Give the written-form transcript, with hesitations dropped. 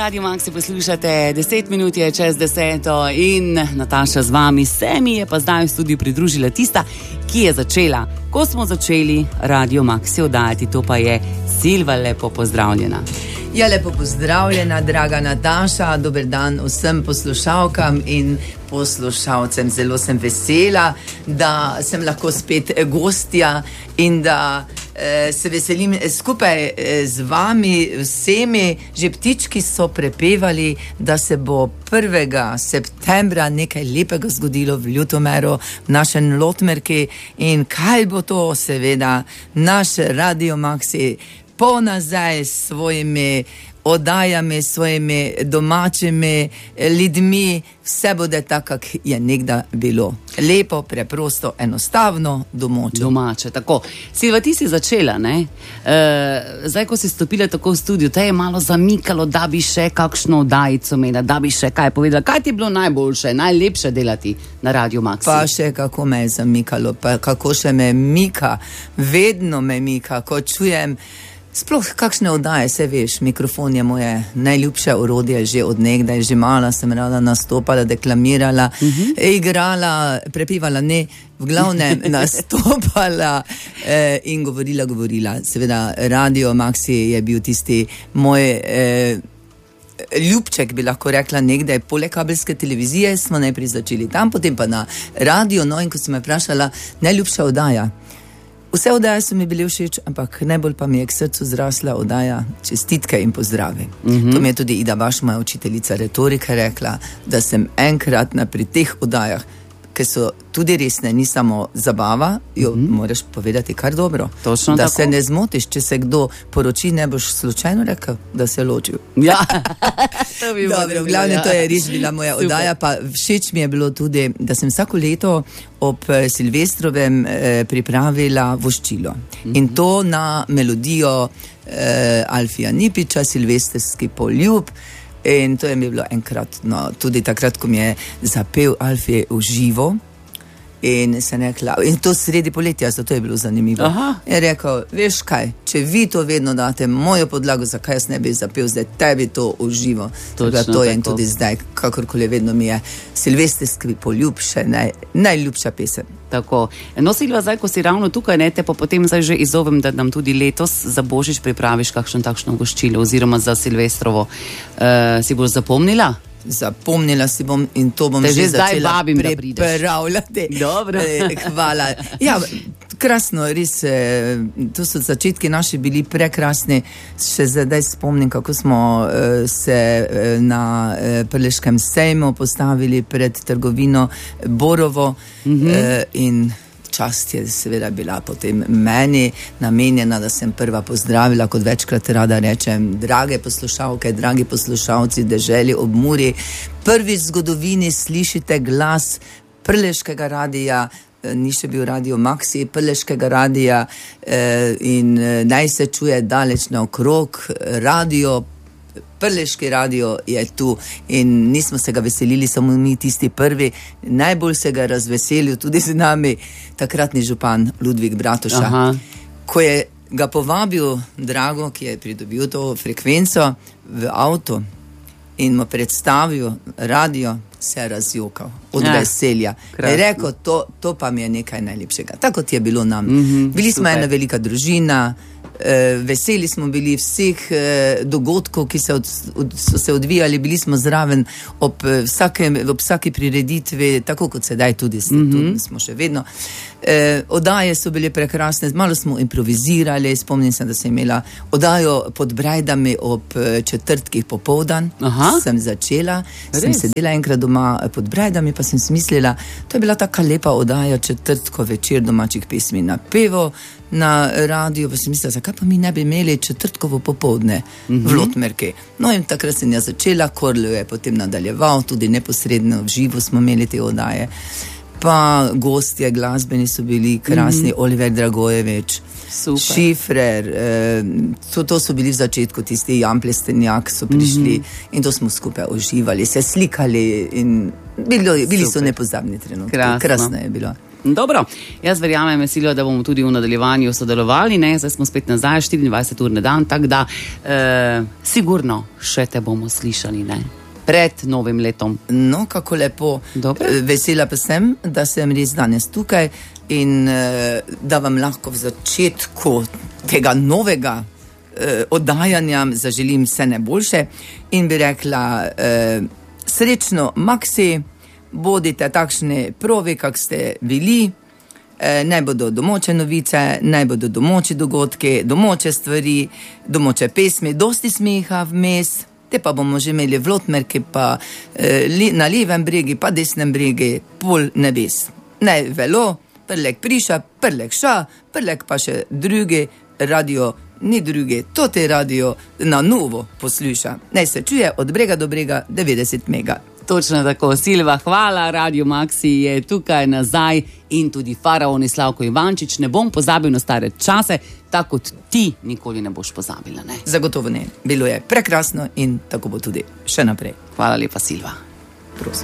Radio Maxi poslušate, 10 minut je čez 10 in Nataša z vami. Se mi je pa zdaj v studiu pridružila tista, ki je začela, ko smo začeli Radio Maxi oddajati, to pa je Silva. Lepo pozdravljena. Ja, lepo pozdravljena, draga Nataša, dober dan vsem poslušalkam in poslušalcem. Zelo sem vesela, da sem lahko spet gostja in da se veselim skupaj z vami vsemi. Že ptički so prepevali, da se bo 1. septembra nekaj lepega zgodilo v Ljutomeru, v našem Lotmerki. In kaj bo to? Seveda naš Radio Maxi ponazaj s svojimi oddajami, svojimi domačimi ljudmi. Vse bude tako, kak je nekdaj bilo. Lepo, preprosto, enostavno, domače, tako. Silva, ti si začela, ne? Zdaj, ko si stopila tako v studio, te je malo zamikalo, da bi še kakšno oddajico imela, da bi še kaj povedala. Kaj ti je bilo najboljše, najlepše delati na Radio Maxi? Pa še kako me je zamikalo, pa kako še me mika, vedno me mika, ko čujem sploh kakšne oddaje, se veš, mikrofon je moje najljubše orodje, že od nekdaj, že mala sem rada nastopala, deklamirala, igrala, prepevala, ne, v glavnem nastopala in govorila. Seveda, Radio Maxi je bil tisti moj ljubček, bi lahko rekla, nekdaj. Poleg kabelske televizije smo najprej začeli tam, potem pa na radio. No, in ko sem me vprašala, najljubša oddaja. Vse oddaje so mi bili všeč, ampak najbolj pa mi je k srcu zrasla oddaja Čestitke in pozdravi. To mi je tudi Ida Baš, moja učiteljica retorike, rekla, da sem enkrat pri teh oddajah, ki so tudi resne, ni samo zabava, jo moraš povedati kar dobro. Točno da tako. Se ne zmotiš, če se kdo poroči, ne boš slučajno rekel, da se ločil. Ja, to bi dobro, v glavnem, to je res bila moja oddaja, pa všeč mi je bilo tudi, da sem vsako leto ob Silvestrovem pripravila voščilo. In to na melodijo Alfija Nipiča, Silvestrski poljub. In to je mi bilo enkrat, no, tudi takrat, ko mi je zapel Alfije v živo. In sem rekla, in to sredi poletja, zato je bilo zanimivo. Je rekel, veš kaj, če vi to vedno date mojo podlago, zakaj jaz ne bi zapel zdaj tebi to v živo. To je in tudi zdaj, kakorkoli vedno mi je Silvestrski poljub še najljubša pesem. Tako. No, Silva, zdaj, ko si ravno tukaj, ne, te pa potem zdaj že izzovem, da nam tudi letos za Božič pripraviš takšno voščilo oziroma za Silvestrovo. Si boš zapomnila? Zapomnila si bom in to bom že začela pripravljati. Dobro. Hvala. Ja, krasno, res, to so začetki naši bili prekrasni. Še zdaj spomnim, kako smo se na Prleškem sejmu postavili pred trgovino Borovo in čast je seveda bila potem meni namenjena, da sem prva pozdravila, kot večkrat rada rečem, drage poslušalke, dragi poslušalci deželi ob Muri. Prvič v zgodovini slišite glas Prleškega radija, ni še bil Radio Maxi, Prleškega radija in naj se čuje daleč naokrog. Prleški radio je tu in nismo se ga veselili samo mi tisti prvi, najbolj se ga razveselil tudi z nami takratni župan Ludvik Bratuša. Ko je ga povabil Drago, ki je pridobil to frekvenco, v avto in mu predstavil radio, se je razjokal od veselja. Je rekel, to pa mi je nekaj najlepšega. Tako je bilo nam. Bili smo ena velika družina, veseli smo bili vseh dogodkov, ki so se odvijali, bili smo zraven ob vsaki prireditvi, tako kot sedaj tudi smo še vedno. Oddaje so bile prekrasne, malo smo improvizirali, spomnim se, da sem imela oddajo pod Brajdami ob četrtkih popoldan, sem začela, sem sedela enkrat doma pod Brajdami, pa sem smislila, to je bila taka lepa oddaja četrtko večer domačih pesmi na pevo, na radio, pa sem mislila, zakaj pa mi ne bi imeli četrtkovo popoldne v Lotmerki. No in takrat sem ja začela, Korljo je potem nadaljeval, tudi neposredno v živo smo imeli te oddaje. Pa gostje glasbeni so bili krasni, Oliver Dragojevič, Šifrer, to so bili v začetku tisti Jan Plestenjak so prišli in to smo skupaj uživali, se slikali in bili so nepozabni trenutki. Krasno je bilo. Dobro, jaz verjamem, Silva, da bomo tudi v nadaljevanju sodelovali, ne? Zdaj smo spet nazaj, 24 ur na dan, tako da sigurno še te bomo slišali, ne? Pred novim letom. No, kako lepo. Dobro. Vesela pa sem, da sem res danes tukaj in da vam lahko v začetku tega novega oddajanja zaželim vse najboljše in bi rekla srečno Maxi, bodite takšni pravi, kak ste bili, naj bodo domače novice, naj bodo domači dogodki, domače stvari, domače pesmi, dosti smeha vmes. Te pa bomo že imeli v Lotmerki, pa na levem bregi, pa desnem bregi, pol nebes. Naj velo, prlek priša, prlek ša, prlek pa še drugi radio, ni drugi, to te radio na novo posluša. Naj se čuje od brega do brega 90 mega. Točno tako, Silva, hvala, Radio Maxi je tukaj nazaj in tudi faraon Slavko Ivančič. Ne bom pozabil na stare čase, tako kot ti nikoli ne boš pozabila, ne? Zagotovo ne, bilo je prekrasno in tako bo tudi še naprej. Hvala lepa, Silva.